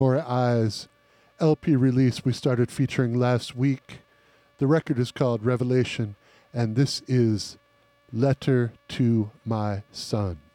More Eyes LP release we started featuring last week. The record is called Revelation, and this is Letter to My Son.